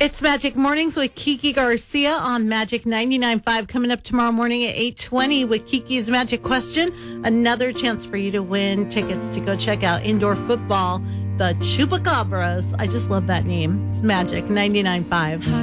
It's Magic Mornings with Kiki Garcia on Magic 99.5. Coming up tomorrow morning at 8:20 with Kiki's Magic Question. Another chance for you to win tickets to go check out indoor football, the Chupacabras. I just love that name. It's Magic 99.5.